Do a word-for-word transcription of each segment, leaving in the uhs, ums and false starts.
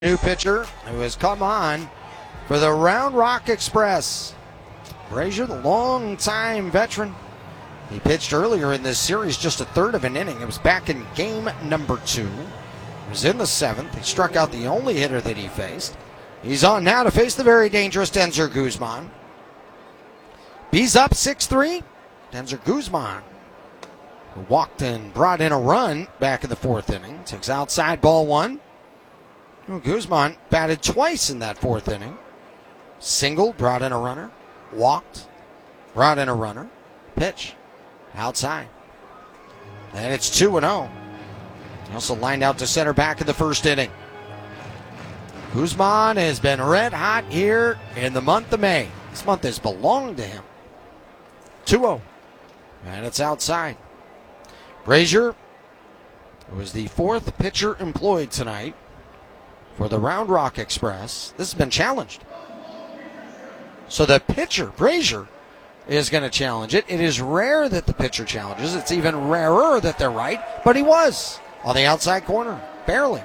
New pitcher who has come on for the Round Rock Express. Brazier, the long-time veteran. He pitched earlier in this series, just a third of an inning. It was back in game number two. It was in the seventh. He struck out the only hitter that he faced. He's on now to face the very dangerous Denzer Guzman. B's up six three. Denzer Guzman, who walked and brought in a run back in the fourth inning, takes outside ball one. Guzman batted twice in that fourth inning. Singled, brought in a runner. Walked, brought in a runner. Pitch, outside. And it's two and oh. He also lined out to center back in the first inning. Guzman has been red hot here in the month of May. This month has belonged to him. two oh. And it's outside. Brazier, who is the fourth pitcher employed tonight for the Round Rock Express, this has been challenged. So the pitcher, Brazier, is going to challenge it. It is rare that the pitcher challenges. It's even rarer that they're right, but he was on the outside corner, barely.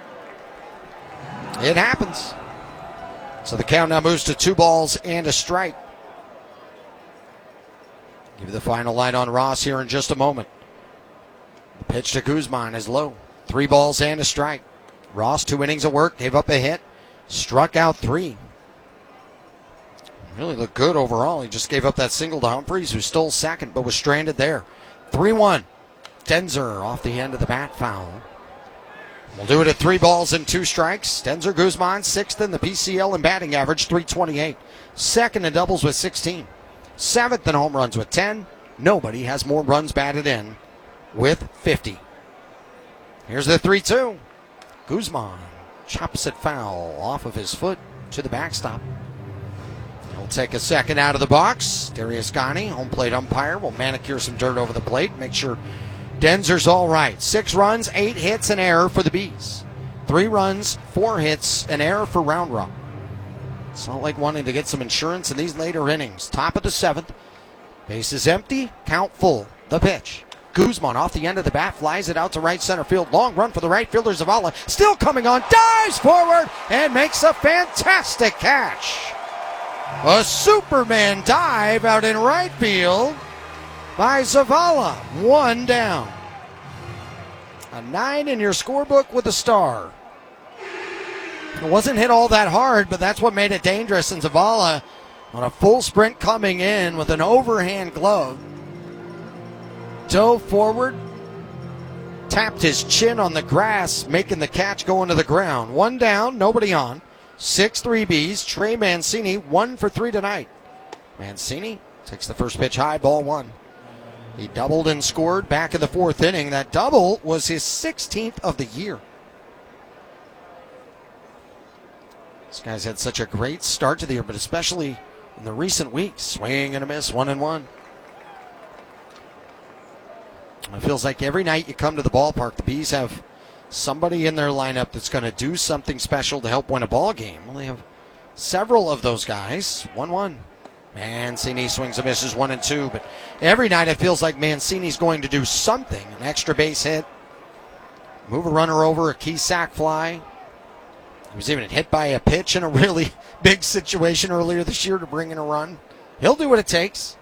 It happens. So the count now moves to two balls and a strike. Give you the final line on Ross here in just a moment. The pitch to Guzman is low. Three balls and a strike. Ross, two innings of work, gave up a hit, struck out three. Really looked good overall. He just gave up that single to Humphries, who stole second but was stranded there. three one. Denzer off the end of the bat foul. We'll do it at three balls and two strikes. Denzer Guzman, sixth in the P C L in batting average, three twenty-eight. Second in doubles with sixteen. Seventh in home runs with ten. Nobody has more runs batted in with fifty. Here's the three two. Guzman chops it foul off of his foot to the backstop. He'll take a second out of the box. Darius Gani, home plate umpire, will manicure some dirt over the plate, make sure Denzer's all right. Six runs, eight hits, an error for the Bees. Three runs, four hits, an error for Round Rock. It's not like wanting to get some insurance in these later innings. Top of the seventh. Base is empty, count full. The pitch. Guzman off the end of the bat, flies it out to right center field. Long run for the right fielder, Zavala. Still coming on, dives forward, and makes a fantastic catch. A Superman dive out in right field by Zavala. One down. A nine in your scorebook with a star. It wasn't hit all that hard, but that's what made it dangerous. And Zavala on a full sprint coming in with an overhand glove. Dove forward, tapped his chin on the grass, making the catch going to the ground. One down, nobody on. six three Bs. Trey Mancini, one for three tonight. Mancini takes the first pitch high, ball one. He doubled and scored back in the fourth inning. That double was his sixteenth of the year. This guy's had such a great start to the year, but especially in the recent weeks. Swing and a miss, one and one. It feels like every night you come to the ballpark, the Bees have somebody in their lineup that's going to do something special to help win a ball game. Well, they have several of those guys. one one. Mancini swings and misses, one and two. But every night it feels like Mancini's going to do something. An extra base hit, move a runner over, a key sac fly. He was even hit by a pitch in a really big situation earlier this year to bring in a run. He'll do what it takes.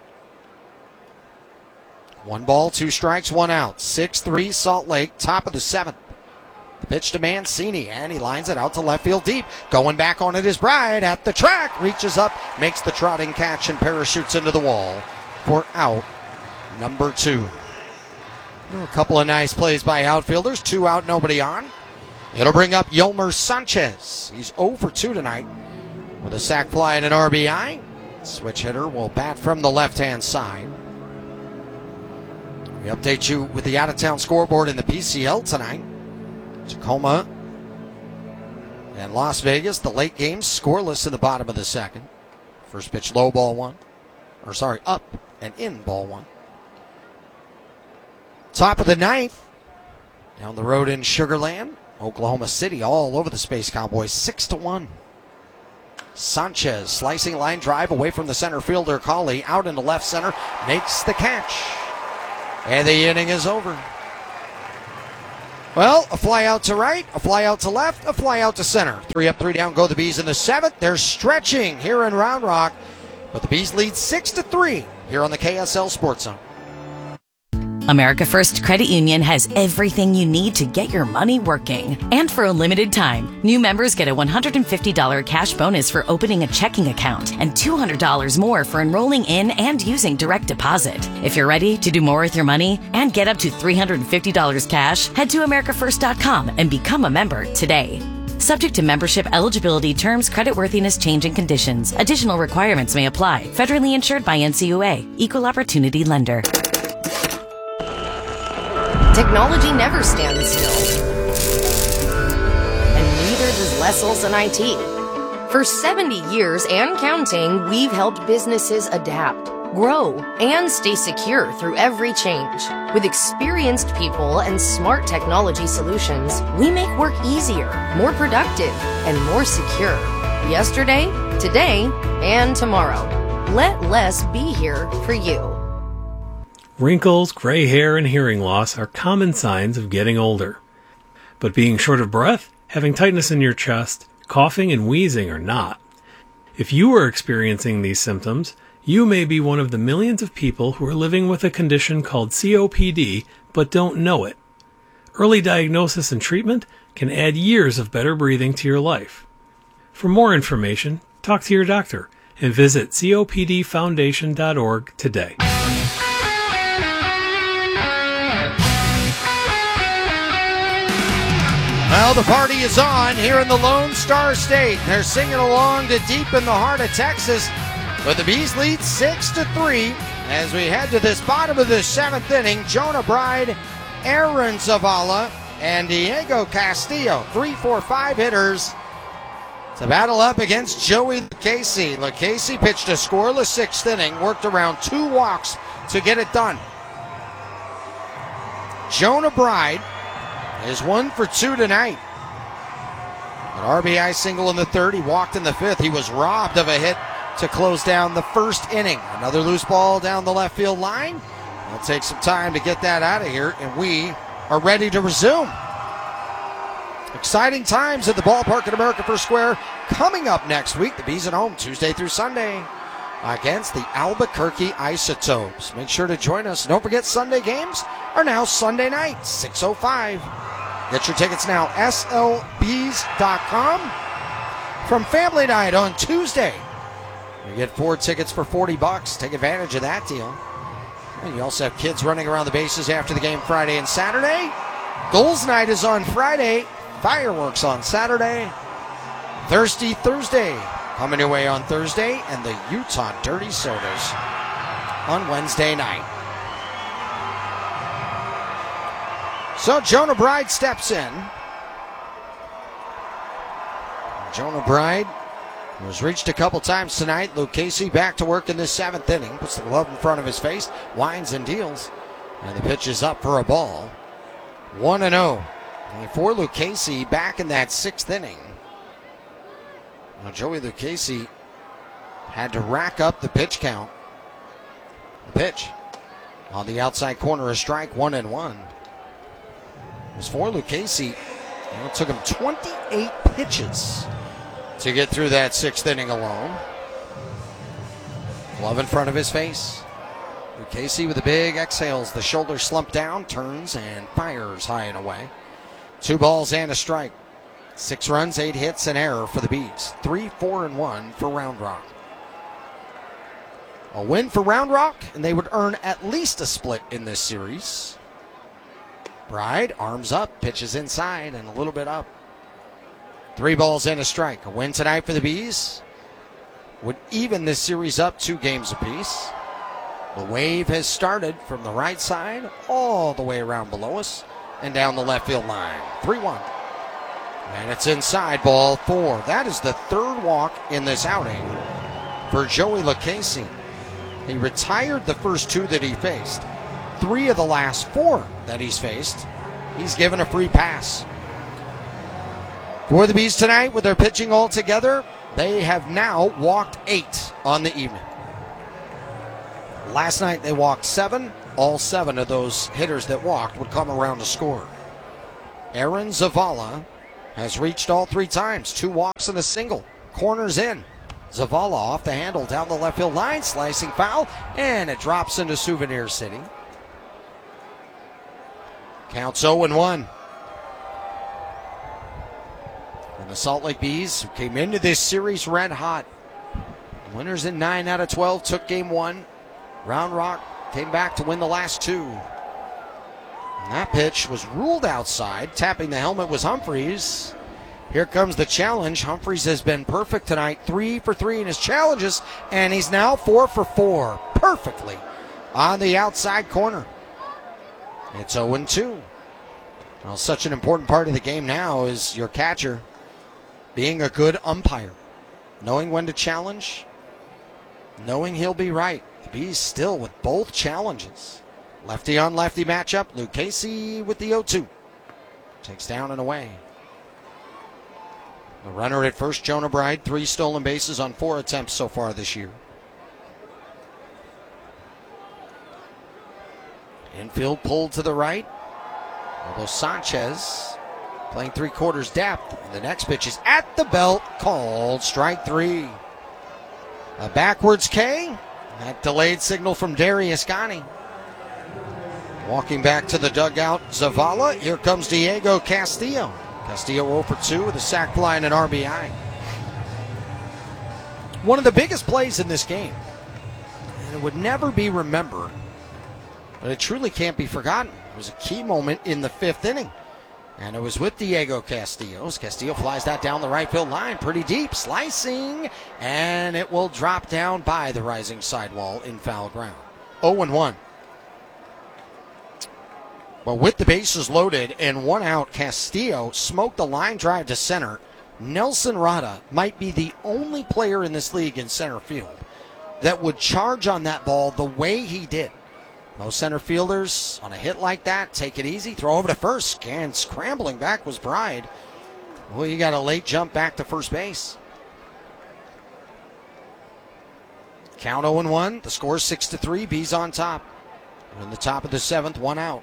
One ball, two strikes, one out. six three Salt Lake, top of the seventh. The pitch to Mancini, and he lines it out to left field deep. Going back on it is Bride at the track. Reaches up, makes the trotting catch, and parachutes into the wall for out number two. A couple of nice plays by outfielders. Two out, nobody on. It'll bring up Yolmer Sanchez. He's oh for two tonight with a sac fly and an R B I. Switch hitter will bat from the left-hand side. We update you with the out-of-town scoreboard in the P C L tonight. Tacoma and Las Vegas, the late game scoreless in the bottom of the second. First pitch low, ball one. Or sorry, up and in, ball one. Top of the ninth. Down the road in Sugar Land. Oklahoma City all over the Space Cowboys, six to one. Sanchez slicing line drive away from the center fielder, Cauley out into left center, makes the catch. And the inning is over. Well, a fly out to right, a fly out to left, a fly out to center. Three up, three down, go the Bees in the seventh. They're stretching here in Round Rock, but the Bees lead six to three here on the K S L Sports Zone. America First Credit Union has everything you need to get your money working. And for a limited time, new members get a one hundred fifty dollars cash bonus for opening a checking account and two hundred dollars more for enrolling in and using direct deposit. If you're ready to do more with your money and get up to three hundred fifty dollars cash, head to america first dot com and become a member today. Subject to membership, eligibility, terms, creditworthiness, changing conditions. Additional requirements may apply. Federally insured by N C U A. Equal Opportunity Lender. Technology never stands still. And neither does Les Olson I T. For seventy years and counting, we've helped businesses adapt, grow, and stay secure through every change. With experienced people and smart technology solutions, we make work easier, more productive, and more secure. Yesterday, today, and tomorrow. Let Les be here for you. Wrinkles, gray hair, and hearing loss are common signs of getting older. But being short of breath, having tightness in your chest, coughing, and wheezing are not. If you are experiencing these symptoms, you may be one of the millions of people who are living with a condition called C O P D but don't know it. Early diagnosis and treatment can add years of better breathing to your life. For more information, talk to your doctor and visit C O P D foundation dot org today. Well, the party is on here in the Lone Star State. They're singing along to Deep in the Heart of Texas, but the Bees lead six to three as we head to this bottom of the seventh inning. Jonah Bride, Aaron Zavala, and Diego Castillo, three, four, five hitters to battle up against Joey Lucchesi. Lucchesi pitched a scoreless sixth inning, worked around two walks to get it done. Jonah Bride is one for two tonight. An R B I single in the third. He walked in the fifth. He was robbed of a hit to close down the first inning. Another loose ball down the left field line. It'll take some time to get that out of here, and we are ready to resume. Exciting times at the ballpark at America First Square. Coming up next week, the Bees at home Tuesday through Sunday against the Albuquerque Isotopes. Make sure to join us. Don't forget, Sunday games are now Sunday night, six oh five. Get your tickets now, S L Bees dot com. From Family Night on Tuesday, you get four tickets for forty bucks. Take advantage of that deal. And you also have kids running around the bases after the game Friday and Saturday. Goals Night is on Friday. Fireworks on Saturday. Thirsty Thursday coming your way on Thursday. And the Utah Dirty Sodas on Wednesday night. So Jonah Bride steps in. Jonah Bride was reached a couple times tonight. Lucchesi back to work in the seventh inning. Puts the glove in front of his face. Winds and deals. And the pitch is up for a ball. one and oh. For Lucchesi back in that sixth inning. Now Joey Lucchesi had to rack up the pitch count. The pitch on the outside corner, a strike, one and one. It was for Lucchesi. It took him twenty-eight pitches to get through that sixth inning alone. Glove in front of his face. Lucchesi with the big exhales. The shoulder slumped down, turns and fires high and away. Two balls and a strike. Six runs, eight hits, an error for the Bees. Three, four, and one for Round Rock. A win for Round Rock, and they would earn at least a split in this series. Bride, arms up, pitches inside and a little bit up. Three balls and a strike. A win tonight for the Bees would even this series up two games apiece. The wave has started from the right side all the way around below us and down the left field line. three one. And it's inside, ball four. That is the third walk in this outing for Joey Lucchesi. He retired the first two that he faced. Three of the last four that he's faced, he's given a free pass. For the Bees tonight, with their pitching all together, they have now walked eight on the evening. Last night they walked seven. All seven of those hitters that walked would come around to score. Aaron Zavala has reached all three times. Two walks and a single. Corners in. Zavala off the handle down the left field line. Slicing foul. And it drops into Souvenir City. Counts oh and one. And the Salt Lake Bees, who came into this series red hot. Winners in nine out of twelve, took game one. Round Rock came back to win the last two. And that pitch was ruled outside. Tapping the helmet was Humphreys. Here comes the challenge. Humphreys has been perfect tonight. Three for three in his challenges. And he's now four for four. Perfectly on the outside corner. It's oh and two. Well, such an important part of the game now is your catcher being a good umpire. Knowing when to challenge. Knowing he'll be right. The Bees still with both challenges. Lefty on lefty matchup. Lucchesi with the oh two. Takes down and away. The runner at first, Jonah Bride. Three stolen bases on four attempts so far this year. Infield pulled to the right. Although Sanchez playing three quarters depth. And the next pitch is at the belt. Called strike three. A backwards K. That delayed signal from Darius Gani. Walking back to the dugout, Zavala. Here comes Diego Castillo. Castillo oh for two with a sac fly and an R B I. One of the biggest plays in this game. And it would never be remembered, but it truly can't be forgotten. It was a key moment in the fifth inning. And it was with Diego Castillo. Castillo flies that down the right field line pretty deep. Slicing. And it will drop down by the rising sidewall in foul ground. oh and one. Well, with the bases loaded and one out, Castillo smoked the line drive to center. Nelson Rada might be the only player in this league in center field that would charge on that ball the way he did. Most center fielders on a hit like that, take it easy, throw over to first. And scrambling back was Bride. Well, you got a late jump back to first base. Count oh and one. The score six to three. Bees on top. In the top of the seventh, one out.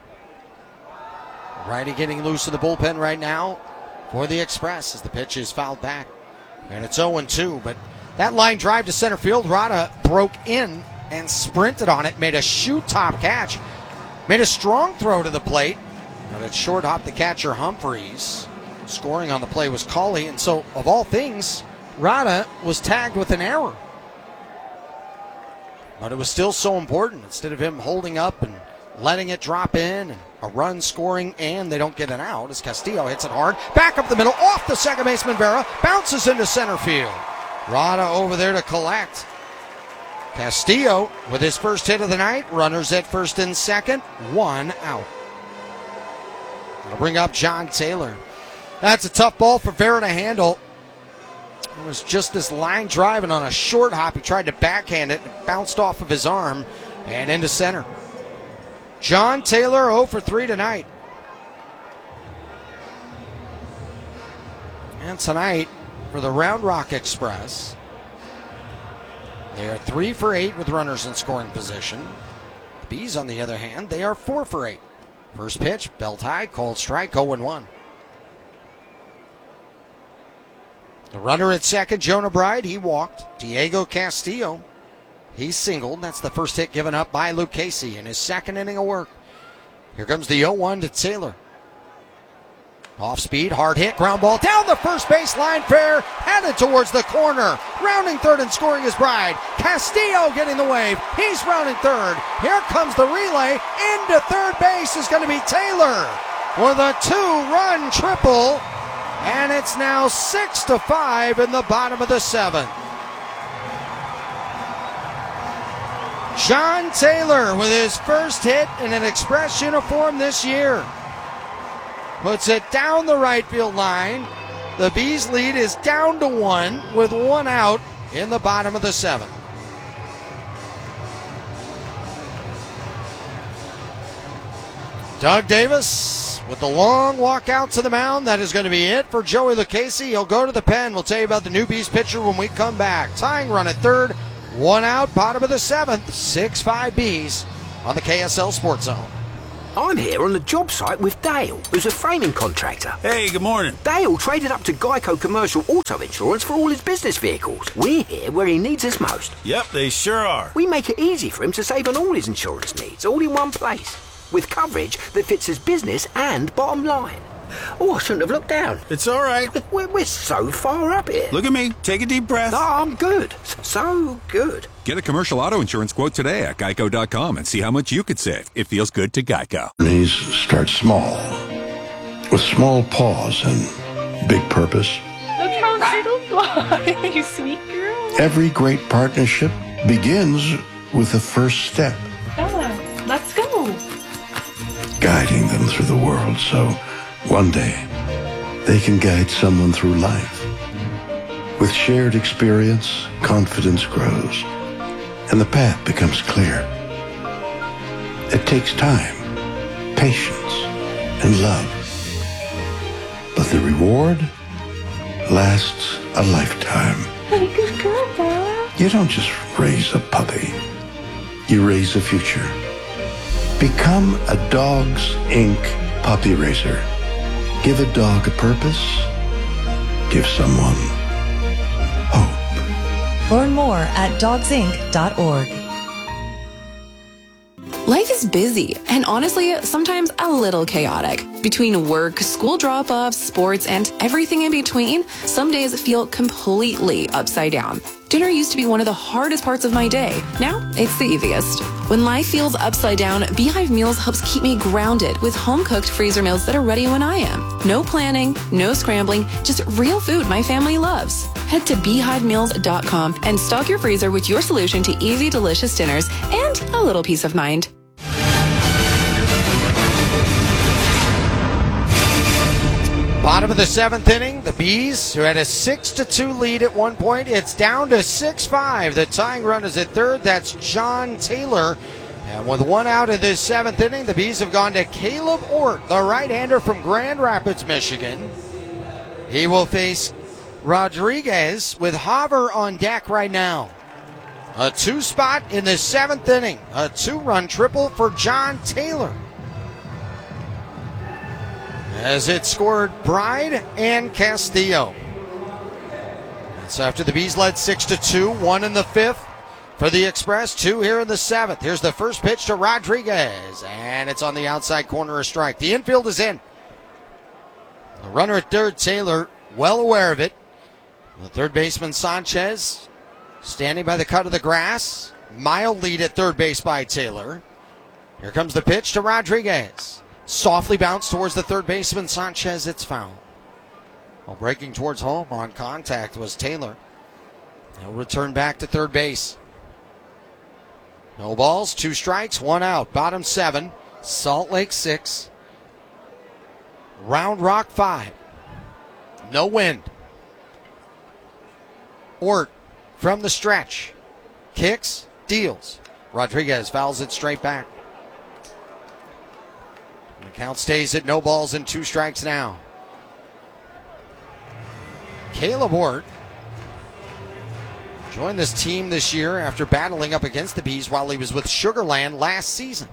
Righty getting loose in the bullpen right now for the Express as the pitch is fouled back. And it's oh and two, but that line drive to center field, Rada broke in and sprinted on it, made a shoot top catch, made a strong throw to the plate, but it short hopped the catcher Humphreys. Scoring on the play was Cauley, and so of all things, Rada was tagged with an error. But it was still so important. Instead of him holding up and letting it drop in, and a run scoring, and they don't get an out as Castillo hits it hard. Back up the middle, off the second baseman Vera, bounces into center field. Rada over there to collect. Castillo with his first hit of the night. Runners at first and second, one out. I'll bring up John Taylor. That's a tough ball for Vera to handle. It was just this line driving on a short hop. He tried to backhand it, it bounced off of his arm and into center. John Taylor oh for three tonight. And tonight for the Round Rock Express, they are three for eight with runners in scoring position. The Bees, on the other hand, they are four for eight. First pitch, belt high, called strike, oh and one. The runner at second, Jonah Bride, he walked. Diego Castillo, he singled. That's the first hit given up by Lucchesi in his second inning of work. Here comes the oh one to Taylor. Off speed, hard hit, ground ball down the first base line, fair, headed towards the corner. Rounding third and scoring is Bride. Castillo getting the wave. He's rounding third. Here comes the relay. Into third base is going to be Taylor with a two-run triple. And it's now six to five in the bottom of the seventh. John Taylor with his first hit in an Express uniform this year. Puts it down the right field line. The Bees' lead is down to one with one out in the bottom of the seventh. Doug Davis with the long walk out to the mound. That is going to be it for Joey Lucchesi. He'll go to the pen. We'll tell you about the new Bees pitcher when we come back. Tying run at third. One out, bottom of the seventh. six five Bees on the K S L Sports Zone. I'm here on the job site with Dale, who's a framing contractor. Hey, good morning. Dale traded up to Geico Commercial Auto Insurance for all his business vehicles. We're here where he needs us most. Yep, they sure are. We make it easy for him to save on all his insurance needs, all in one place, with coverage that fits his business and bottom line. Oh, I shouldn't have looked down. It's all right. We're, we're so far up here. Look at me. Take a deep breath. Oh, I'm good. So good. Get a commercial auto insurance quote today at geico dot com and see how much you could save. It feels good to Geico. Journeys start small, with small pause and big purpose. Look how little fly, you sweet girl. Every great partnership begins with the first step. Bella, let's go. Guiding them through the world so one day they can guide someone through life. With shared experience, confidence grows, and the path becomes clear. It takes time, patience, and love. But the reward lasts a lifetime. Hey, good girl, Bella. You don't just raise a puppy. You raise a future. Become a Dogs Incorporated puppy raiser. Give a dog a purpose. Give someone hope. Learn more at dogs inc dot org. Life is busy and honestly, sometimes a little chaotic. Between work, school drop-offs, sports, and everything in between, some days feel completely upside down. Dinner used to be one of the hardest parts of my day. Now, it's the easiest. When life feels upside down, Beehive Meals helps keep me grounded with home-cooked freezer meals that are ready when I am. No planning, no scrambling, just real food my family loves. Head to beehive meals dot com and stock your freezer with your solution to easy, delicious dinners and a little peace of mind. Bottom of the seventh inning, the Bees, who had a six to two lead at one point, it's down to six five. The tying run is at third. That's John Taylor. And with one out in this seventh inning, the Bees have gone to Caleb Ort, the right-hander from Grand Rapids, Michigan. He will face Rodriguez with Haver on deck right now. A two spot in the seventh inning. A two-run triple for John Taylor, as it scored Bride and Castillo. That's after the Bees led six to two, one in the fifth for the Express, two here in the seventh. Here's the first pitch to Rodriguez, and it's on the outside corner, a strike. The infield is in. The runner at third, Taylor, well aware of it. The third baseman, Sanchez, standing by the cut of the grass. Mild lead at third base by Taylor. Here comes the pitch to Rodriguez. Softly bounced towards the third baseman, Sanchez. It's foul. Well, breaking towards home on contact was Taylor. He'll return back to third base. No balls, two strikes, one out. Bottom seven, Salt Lake six. Round Rock five. No wind. Ort from the stretch. Kicks, deals. Rodriguez fouls it straight back. The count stays at no balls and two strikes now. Caleb Ort joined this team this year after battling up against the Bees while he was with Sugarland last season.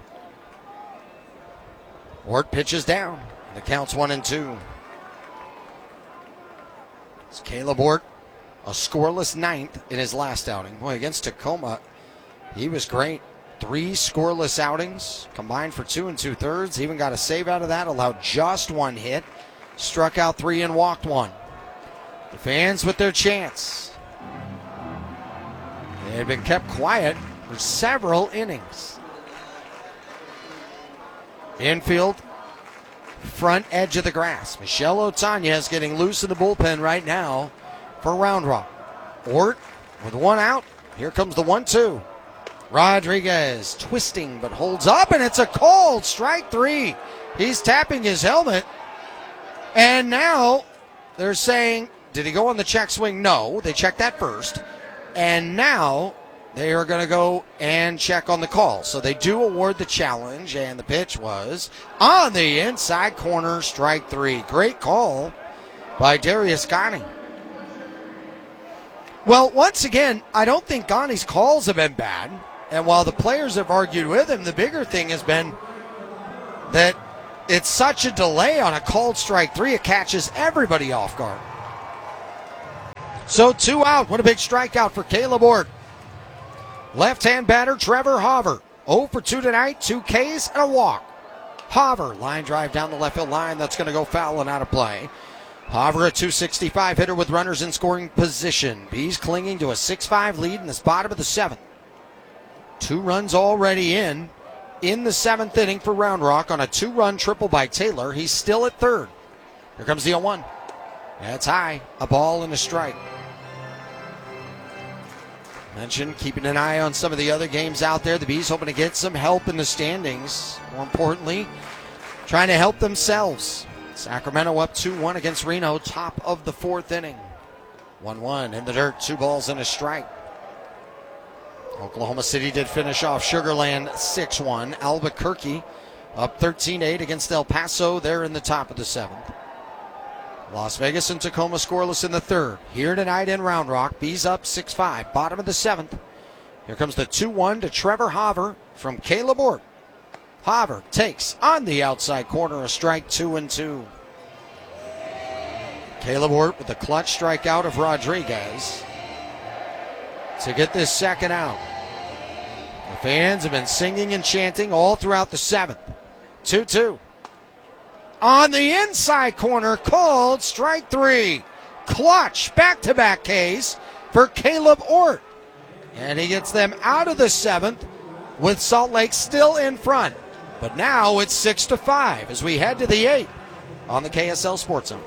Ort pitches down. The count's one and two. It's Caleb Ort, a scoreless ninth in his last outing. Boy, against Tacoma, he was great. Three scoreless outings, combined for two and two thirds. Even got a save out of that, allowed just one hit. Struck out three and walked one. The fans with their chants. They had been kept quiet for several innings. Infield, front edge of the grass. Michelle Otanya is getting loose in the bullpen right now for Round Rock. Ort with one out. Here comes the one two. Rodriguez twisting but holds up, and it's a called strike three. He's tapping his helmet. And now they're saying, did he go on the check swing? No, they checked that first. And now they are going to go and check on the call. So they do award the challenge, and the pitch was on the inside corner, strike three. Great call by Darius Ghani. Well, once again, I don't think Ghani's calls have been bad. And while the players have argued with him, the bigger thing has been that it's such a delay on a called strike three, it catches everybody off guard. So two out. What a big strikeout for Caleb Ort. Left-hand batter Trevor Hauver. oh for two tonight, two Ks and a walk. Hauver, line drive down the left field line. That's going to go foul and out of play. Hauver, a two sixty-five hitter with runners in scoring position. Bees clinging to a six five lead in the bottom of the seventh. Two runs already in, in the seventh inning for Round Rock on a two-run triple by Taylor. He's still at third. Here comes the oh one. That's high. A ball and a strike. Mentioned keeping an eye on some of the other games out there. The Bees hoping to get some help in the standings. More importantly, trying to help themselves. Sacramento up two one against Reno, top of the fourth inning. one one in the dirt, two balls and a strike. Oklahoma City did finish off Sugar Land six one. Albuquerque up thirteen eight against El Paso. They're in the top of the seventh. Las Vegas and Tacoma scoreless in the third. Here tonight in Round Rock, Bees up six five, bottom of the seventh. Here comes the two one to Trevor Hauver from Caleb Ort. Hauver takes on the outside corner, a strike, two and two. Caleb Ort with the clutch strikeout of Rodriguez to get this second out. The fans have been singing and chanting all throughout the seventh. two two. On the inside corner, called strike three. Clutch, back-to-back Ks for Caleb Ort. And he gets them out of the seventh with Salt Lake still in front. But now it's six to five as we head to the eighth on the K S L Sports Zone.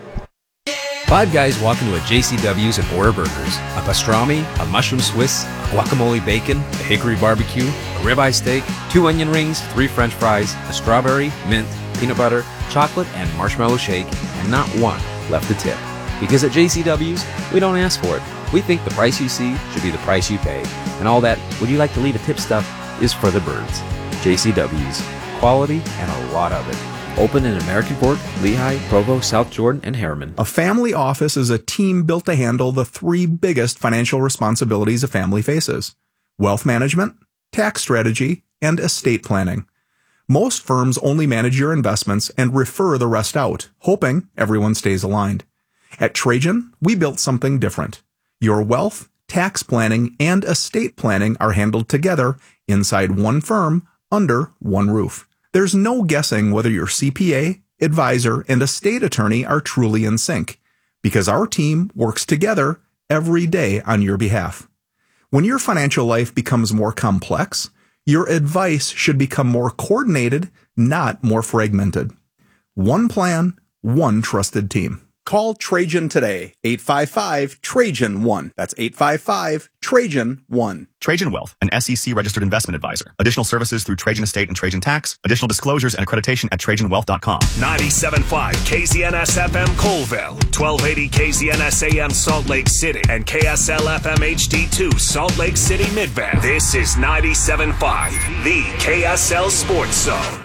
Five guys walk into a J C W's and order burgers. A pastrami, a mushroom Swiss, a guacamole bacon, a hickory barbecue, a ribeye steak, two onion rings, three french fries, a strawberry, mint, peanut butter, chocolate, and marshmallow shake, and not one left to tip. Because at J C W's, we don't ask for it. We think the price you see should be the price you pay. And all that, would you like to leave a tip stuff, is for the birds. J C W's. Quality and a lot of it. Open in American Fork, Lehigh, Provo, South Jordan, and Harriman. A family office is a team built to handle the three biggest financial responsibilities a family faces: wealth management, tax strategy, and estate planning. Most firms only manage your investments and refer the rest out, hoping everyone stays aligned. At Trajan, we built something different. Your wealth, tax planning, and estate planning are handled together inside one firm under one roof. There's no guessing whether your C P A, advisor, and estate attorney are truly in sync, because our team works together every day on your behalf. When your financial life becomes more complex, your advice should become more coordinated, not more fragmented. One plan, one trusted team. Call Trajan today, eight five five, Trajan one. That's eight five five, Trajan one. Trajan Wealth, an S E C-registered investment advisor. Additional services through Trajan Estate and Trajan Tax. Additional disclosures and accreditation at Trajan Wealth dot com. ninety-seven point five K Z N S F M Colville, twelve eighty K Z N S A M Salt Lake City, and K S L F M H D two Salt Lake City Midvale. This is ninety-seven point five, the K S L Sports Zone.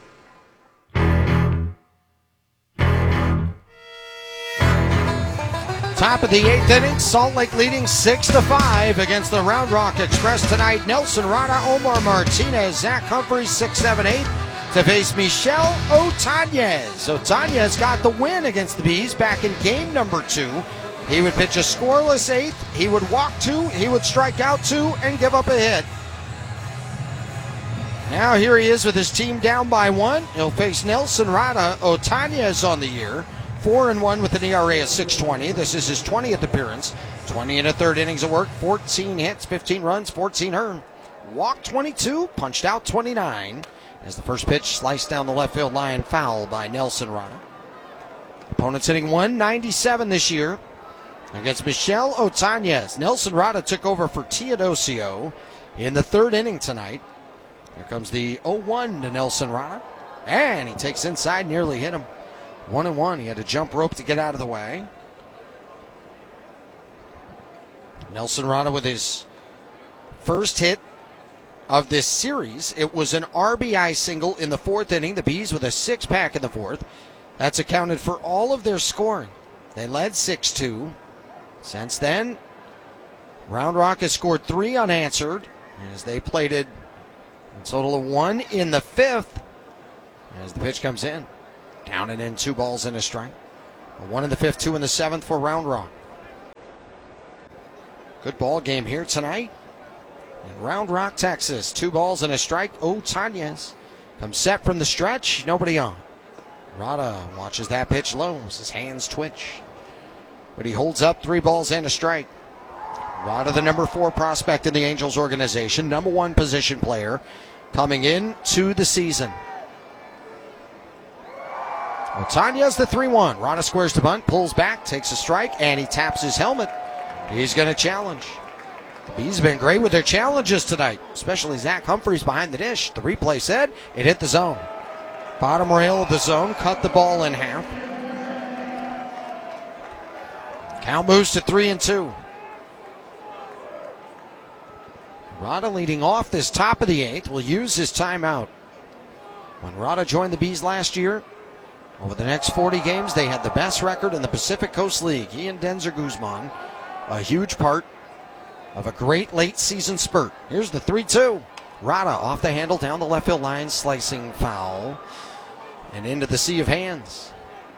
Top of the eighth inning, Salt Lake leading six to five against the Round Rock Express tonight. Nelson Rada, Omar Martinez, Zach Humphreys, six seven eight to face Michel Otanez. Otanez got the win against the Bees back in game number two. He would pitch a scoreless eighth, he would walk two, he would strike out two, and give up a hit. Now here he is with his team down by one. He'll face Nelson Rada, Otanez on the year. four and one with an E R A of six twenty. This is his twentieth appearance. twenty and a third innings of work, fourteen hits, fifteen runs, fourteen earned. Walked twenty-two, punched out twenty-nine. As the first pitch sliced down the left field line, foul by Nelson Rada. Opponents hitting one ninety-seven this year against Michel Otanez. Nelson Rada took over for Teodosio in the third inning tonight. Here comes the oh one to Nelson Rada. And he takes inside, nearly hit him. One and one. He had to jump rope to get out of the way. Nelson Rada with his first hit of this series. It was an R B I single in the fourth inning. The Bees with a six-pack in the fourth. That's accounted for all of their scoring. They led six two. Since then, Round Rock has scored three unanswered as they plated a total of one in the fifth. as the pitch comes in. Down and in, two balls and a strike. A one in the fifth, two in the seventh for Round Rock. Good ball game here tonight in Round Rock, Texas. Two balls and a strike. Otañez comes set from the stretch. Nobody on. Rada watches that pitch low as his hands twitch. But he holds up three balls and a strike. Rada, the number four prospect in the Angels organization, number one position player coming in to the season. Otañez the three one. Rada squares to bunt, pulls back, takes a strike, and he taps his helmet. He's going to challenge. The Bees have been great with their challenges tonight, especially Zach Humphreys behind the dish. The replay said it hit the zone. Bottom rail of the zone, cut the ball in half. Count moves to three and two. Rada leading off this top of the eighth will use his timeout. When Rada joined the Bees last year, over the next forty games, they had the best record in the Pacific Coast League. He and Denzer Guzman, a huge part of a great late season spurt. Here's the three two. Rada off the handle, down the left field line, slicing foul, and into the sea of hands.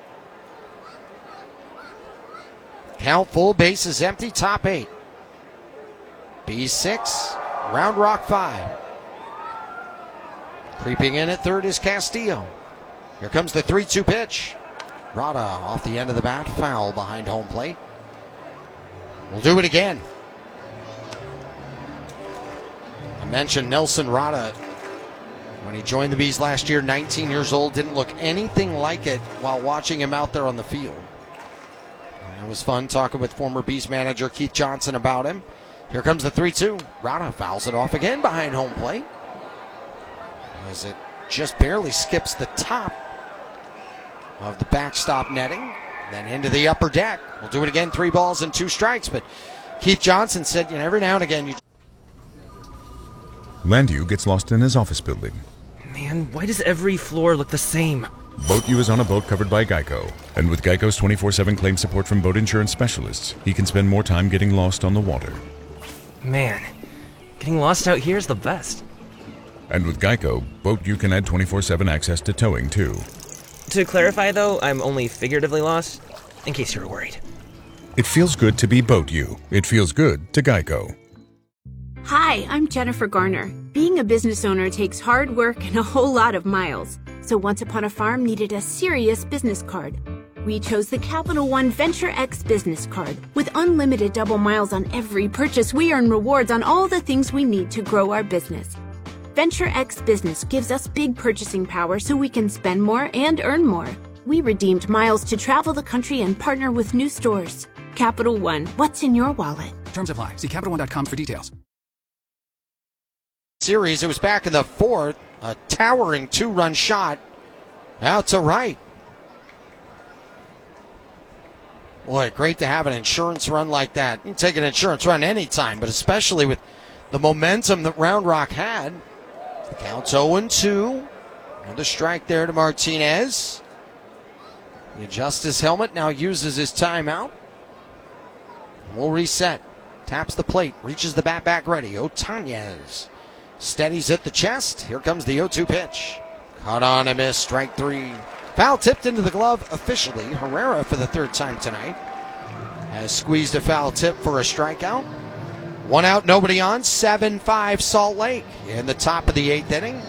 Count full, bases empty, top eight. B six, Round Rock five. Creeping in at third is Castillo. Here comes the three two pitch. Rada off the end of the bat, foul behind home plate. We'll do it again. I mentioned Nelson Rada when he joined the Bees last year, nineteen years old, didn't look anything like it while watching him out there on the field. And it was fun talking with former Bees manager Keith Johnson about him. Here comes the three two. Rada fouls it off again behind home plate, as it just barely skips the top of the backstop netting, then into the upper deck. We'll do it again, three balls and two strikes, but Keith Johnson said, you know, every now and again you... Landu gets lost in his office building. Man, why does every floor look the same? Boat U is on a boat covered by Geico. And with Geico's twenty-four seven claim support from boat insurance specialists, he can spend more time getting lost on the water. Man, getting lost out here is the best. And with Geico, Boat U can add twenty-four seven access to towing, too. To clarify, though, I'm only figuratively lost, in case you were worried. It feels good to be Boat U. It feels good to Geico. Hi, I'm Jennifer Garner. Being a business owner takes hard work and a whole lot of miles. So Once Upon a Farm needed a serious business card. We chose the Capital One Venture X business card. With unlimited double miles on every purchase, we earn rewards on all the things we need to grow our business. Venture X Business gives us big purchasing power so we can spend more and earn more. We redeemed miles to travel the country and partner with new stores. Capital One, what's in your wallet? Terms apply. See Capital One dot com for details. Series, it was back in the fourth. A towering two-run shot out to right. Boy, great to have an insurance run like that. You can take an insurance run anytime, but especially with the momentum that Round Rock had. The count's oh and two. And a strike there to Martinez. He adjusts his helmet, now uses his timeout. We'll reset. Taps the plate, reaches the bat back ready. Otañez steadies at the chest. Here comes the oh two pitch. Caught on a miss, strike three. Foul tipped into the glove officially. Herrera, for the third time tonight, has squeezed a foul tip for a strikeout. One out, nobody on. seven five Salt Lake in the top of the eighth inning.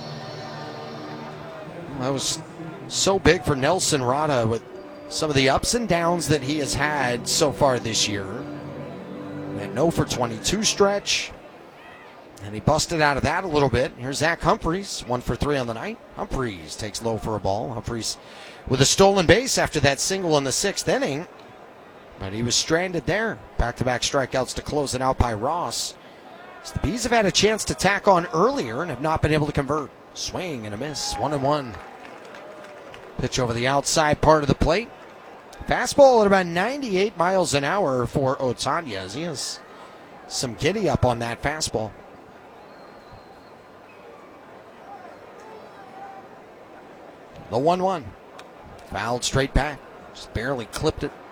That was so big for Nelson Rada with some of the ups and downs that he has had so far this year. That no for twenty-two stretch. And he busted out of that a little bit. Here's Zach Humphreys, one for three on the night. Humphreys takes low for a ball. Humphreys with a stolen base after that single in the sixth inning. But he was stranded there. Back-to-back strikeouts to close it out by Ross. So the Bees have had a chance to tack on earlier and have not been able to convert. Swing and a miss, one and one. Pitch over the outside part of the plate. Fastball at about ninety-eight miles an hour for Otañez. He has some giddy up on that fastball. The one one. Fouled straight back. Just barely clipped it.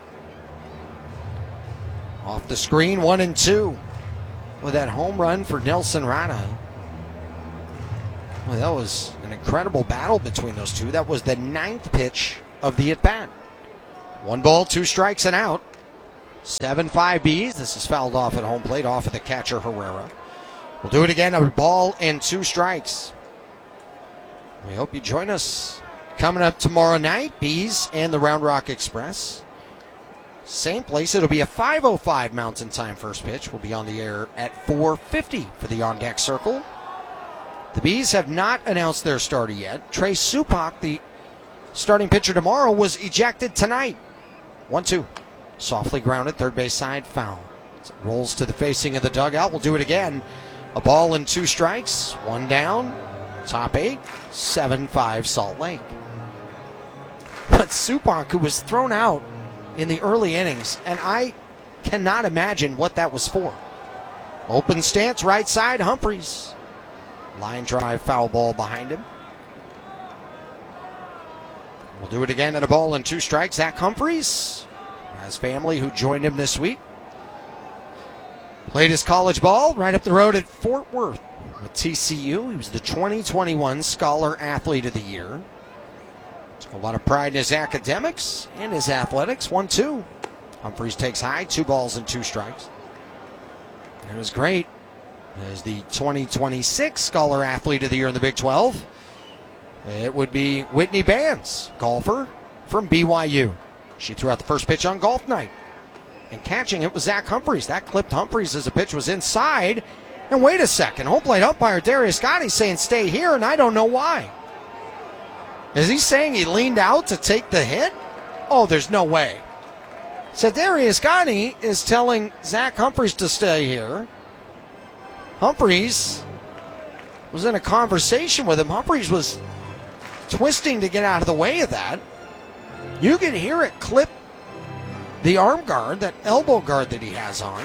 Off the screen, one and two. With that home run for Nelson Rada. Well, that was an incredible battle between those two. That was the ninth pitch of the at-bat. One ball, two strikes, and out. seven five B's. This is fouled off at home plate, off of the catcher, Herrera. We'll do it again, a ball and two strikes. We hope you join us. Coming up tomorrow night, Bees and the Round Rock Express. Same place. It'll be a five oh five Mountain Time first pitch. We'll be on the air at four fifty for the On Deck Circle. The Bees have not announced their starter yet. Trey Supak, the starting pitcher tomorrow, was ejected tonight. one two. Softly grounded, third base side, foul. It rolls to the facing of the dugout. We'll do it again. A ball and two strikes. One down. Top eight. seven five Salt Lake. But Supak, who was thrown out in the early innings, and I cannot imagine what that was for. Open stance, right side, Humphreys. Line drive, foul ball behind him. We'll do it again at a ball and two strikes. Zach Humphreys, his family who joined him this week. Played his college ball right up the road at Fort Worth with T C U. He was the twenty twenty-one Scholar Athlete of the Year. Took a lot of pride in his academics and his athletics. one two. Humphreys takes high, two balls and two strikes. It was great. As the twenty twenty-six Scholar Athlete of the Year in the Big twelve, it would be Whitney Bands, golfer from B Y U. She threw out the first pitch on golf night. And catching it was Zach Humphreys. That clipped Humphreys as the pitch was inside. And wait a second, home plate umpire Darius Gotti saying stay here, and I don't know why. Is he saying he leaned out to take the hit? Oh, there's no way. So Darius Gotti is telling Zach Humphreys to stay here. Humphreys was in a conversation with him. Humphreys was twisting to get out of the way of that. You can hear it clip the arm guard, that elbow guard that he has on.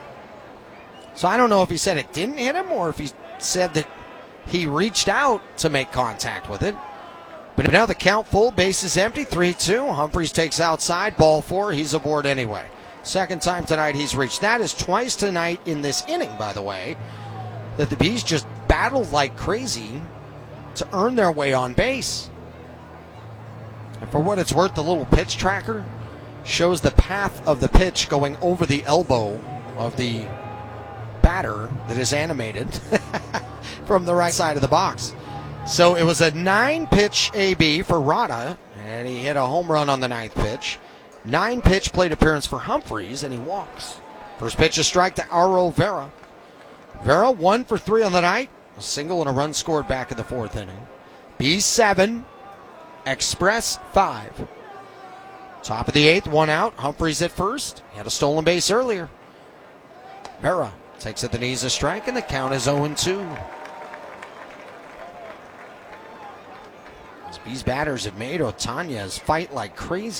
So I don't know if he said it didn't hit him or if he said that he reached out to make contact with it. But now the count full, base is empty, three two. Humphreys takes outside, ball four. He's aboard anyway. Second time tonight he's reached. That is twice tonight in this inning, by the way, that the Bees just battled like crazy to earn their way on base. And for what it's worth, the little pitch tracker shows the path of the pitch going over the elbow of the batter that is animated from the right side of the box. So it was a nine-pitch A B for Rada, and he hit a home run on the ninth pitch. Nine-pitch plate appearance for Humphreys, and he walks. First pitch, a strike to Aro Vera. Vera, one for three on the night. A single and a run scored back in the fourth inning. B seven, Express five. Top of the eighth, one out. Humphreys at first. He had a stolen base earlier. Vera takes at the knees a strike, and the count is oh two. These batters have made Otanez fight like crazy.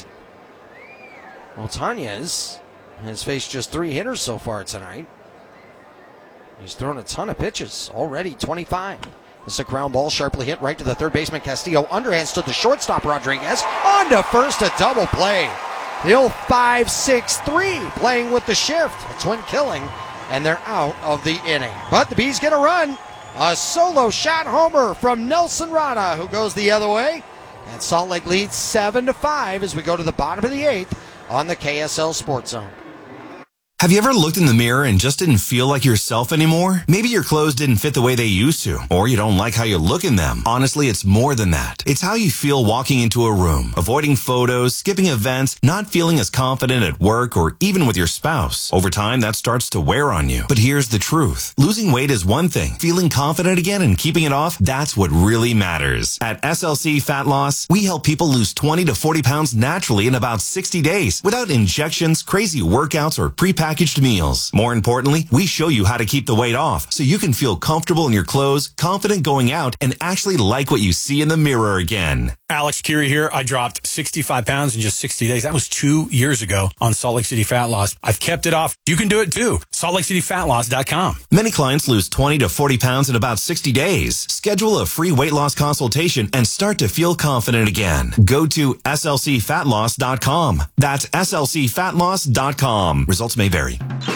Otanez has faced just three hitters so far tonight. He's thrown a ton of pitches, already twenty-five. This is a ground ball, sharply hit right to the third baseman Castillo. Underhand stood the shortstop Rodriguez. On to first, a double play. The old five six three playing with the shift. A twin killing, and they're out of the inning. But the Bees get a run. A solo shot homer from Nelson Rada, who goes the other way. And Salt Lake leads seven to five as we go to the bottom of the eighth on the K S L Sports Zone. Have you ever looked in the mirror and just didn't feel like yourself anymore? Maybe your clothes didn't fit the way they used to, or you don't like how you look in them. Honestly, it's more than that. It's how you feel walking into a room, avoiding photos, skipping events, not feeling as confident at work or even with your spouse. Over time, that starts to wear on you. But here's the truth. Losing weight is one thing. Feeling confident again and keeping it off, that's what really matters. At S L C Fat Loss, we help people lose twenty to forty pounds naturally in about sixty days without injections, crazy workouts, or pre-packaged packaged meals. More importantly, we show you how to keep the weight off so you can feel comfortable in your clothes, confident going out, and actually like what you see in the mirror again. Alex Curie here. I dropped sixty-five pounds in just sixty days. That was two years ago on Salt Lake City Fat Loss. I've kept it off. You can do it too. Salt Lake City Fat Loss dot com. Many clients lose twenty to forty pounds in about sixty days. Schedule a free weight loss consultation and start to feel confident again. Go to S L C Fat Loss dot com. That's S L C Fat Loss dot com. Results may vary.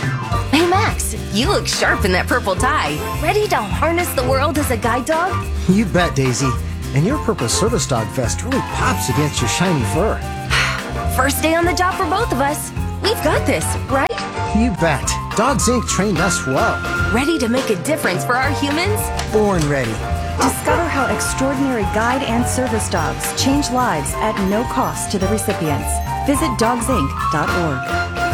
Hey Max, you look sharp in that purple tie. Ready to harness the world as a guide dog? You bet, Daisy. And your purple service dog vest really pops against your shiny fur. First day on the job for both of us. We've got this, right? You bet. Dogs Incorporated trained us well. Ready to make a difference for our humans? Born ready. Discover how extraordinary guide and service dogs change lives at no cost to the recipients. Visit dogs inc dot org.